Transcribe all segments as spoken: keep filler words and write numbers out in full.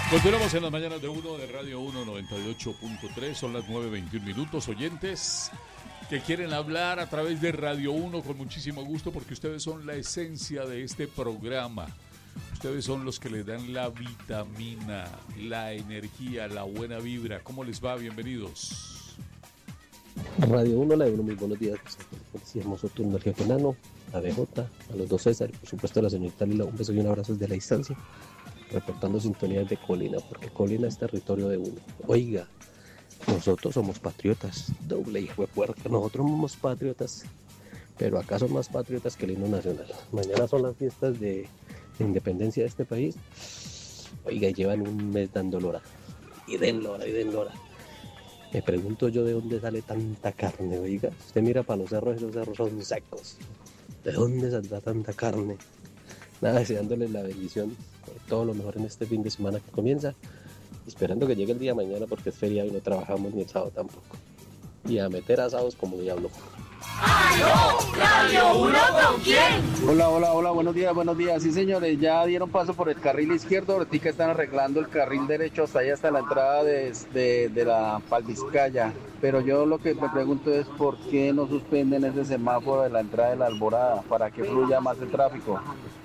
Continuamos en las mañanas de uno de Radio uno noventa y ocho punto tres, son las nueve veintiún minutos. Oyentes que quieren hablar a través de Radio uno con muchísimo gusto, porque ustedes son la esencia de este programa. Ustedes son los que le dan la vitamina, la energía, la buena vibra. ¿Cómo les va? Bienvenidos. Radio uno, la de uno, muy buenos días. Policía Hermoso Turno, el jefe Nano, a B J, a los dos César, por supuesto a la señorita Lila, un beso y un abrazo desde la distancia, reportando sintonía de Colina, porque Colina es territorio de uno. Oiga, nosotros somos patriotas, doble hijo de puerca, nosotros somos patriotas, pero acá son más patriotas que el himno nacional. Mañana son las fiestas de, de independencia de este país. Oiga, y llevan un mes dando lora, y den lora, y den lora. Me pregunto yo de dónde sale tanta carne, oiga. Usted mira para los cerros y los cerros son secos. ¿De dónde saldrá tanta carne? Nada, deseándoles la bendición, todo lo mejor en este fin de semana que comienza. Esperando que llegue el día de mañana porque es feriado y no trabajamos ni el sábado tampoco. Y a meter asados como diablo. ¡Aló! ¿Radio uno con quién? Hola, hola, hola, buenos días, buenos días. Sí, señores, ya dieron paso por el carril izquierdo, ahorita están arreglando el carril derecho hasta allá, hasta la entrada de, de, de la Palvizcaya. Pero yo lo que me pregunto es por qué no suspenden ese semáforo de la entrada de la Alborada, para que fluya más el tráfico.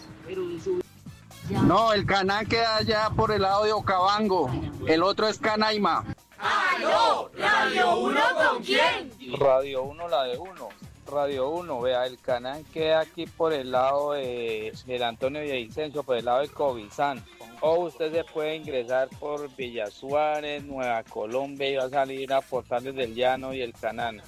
No, el Canán queda allá por el lado de Okavango, el otro es Canaima. ¡Aló! ¿Radio uno con quién? Radio uno, la de uno. Radio uno, vea, el canal queda aquí por el lado de, del Antonio Villavicencio, por el lado de Cobizán. O usted se puede ingresar por Villa Suárez, Nueva Colombia, y va a salir a Portales del Llano y el Canán.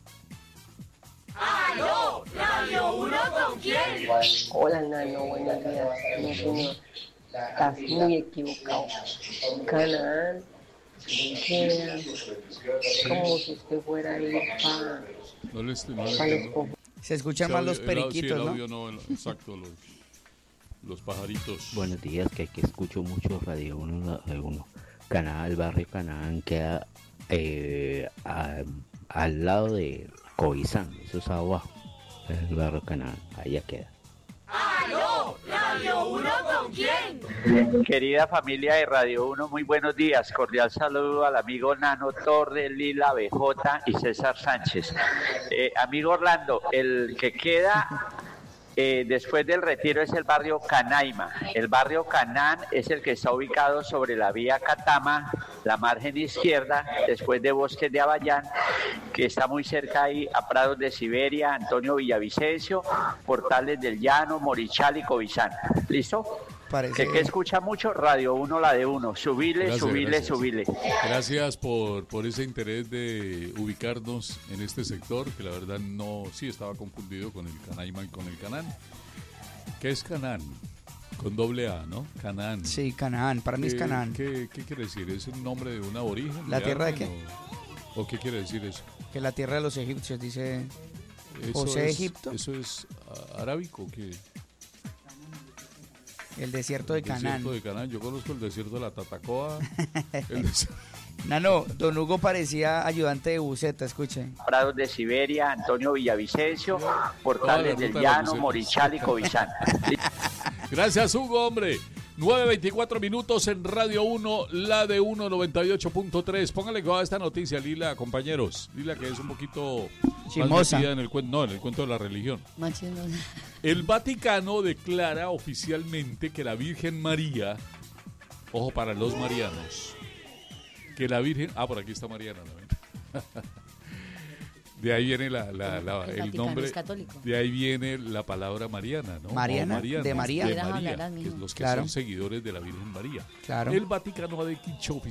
¡Aló! ¿Radio uno con quién? Hola, Nano, buenos días. No, señor. Estás muy equivocado. Canaán queda como si usted fuera a ir para... No les, no les, pa los no. co- Se escuchan Sí, más audio- los el audio- sí, periquitos, el ¿no? audio no, el- exacto, los, los pajaritos. Buenos días, que aquí escucho mucho Radio uno, Radio uno. Canadá, el barrio Canaán queda eh, a- al lado de Cobizán, eso es abajo, el barrio Canaán, allá queda. ¡Aló! ¿Radio uno con quién? Querida familia de Radio uno, muy buenos días. Cordial saludo al amigo Nano Torres, Lila, B J y César Sánchez. Eh, amigo Orlando, el que queda eh, después del retiro es el barrio Canaima. El barrio Canán es el que está ubicado sobre la vía Catama, la margen izquierda, después de Bosques de Abayán, que está muy cerca ahí a Prados de Siberia, Antonio Villavicencio, Portales del Llano, Morichal y Cobizán. ¿Listo? Parece... Que, que escucha mucho Radio uno, la de uno. Subile, Gracias, subile, gracias. subile. Gracias por, por ese interés de ubicarnos en este sector, que la verdad no, sí estaba confundido con el Canaima y con el Canán. ¿Qué es Canán? Con doble A, ¿no? Canán. Sí, Canaán, para mí es ¿Qué- Canaán. ¿qué, ¿Qué quiere decir? ¿Es el nombre de un aborigen? ¿La tierra de alguien qué? O, ¿O qué quiere decir eso? Que la tierra de los egipcios, dice ¿Eso José es, Egipto. ¿Eso es ah, arábico o qué? El desierto de El Canaán. desierto de Canaán. Yo conozco el desierto de la Tatacoa. el des- Nano, don Hugo parecía ayudante de buceta, escuche. Prados de Siberia, Antonio Villavicencio, Toda la Portales del ruta de la Llano, buceta. Morichal y Cobizán. Gracias, Hugo, hombre. nueve veinticuatro minutos en Radio uno, la de uno noventa y ocho punto tres. Póngale cuidado a esta noticia, Lila, compañeros. Lila, que es un poquito más Chismosa. metida en el cuento, no, en el cuento de la religión. Machismo. El Vaticano declara oficialmente que la Virgen María, ojo para los marianos, que la Virgen, ah, por aquí está Mariana también. De ahí viene la, la, la- El el Vaticano nombre, es católico. de ahí viene la palabra Mariana, ¿no? Mariana, O Mariana, de María. de Era María, hablarán, que mijo. es los que Claro. son seguidores de la Virgen María. Claro. El Vaticano ha dicho